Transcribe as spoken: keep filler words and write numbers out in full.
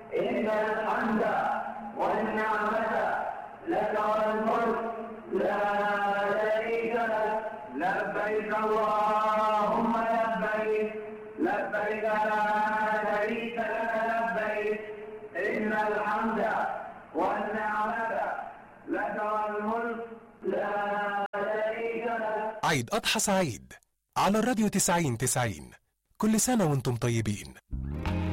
إن الحمد والنعمة لك والملك لا شريك لك. لبيك اللهم لبيك لبيك لا شريك لك لبيك إن الحمد والنعمة لك والملك لا شريك لك. عيد أضحى سعيد على الراديو تسعين تسعين، كل سنة وانتم طيبين.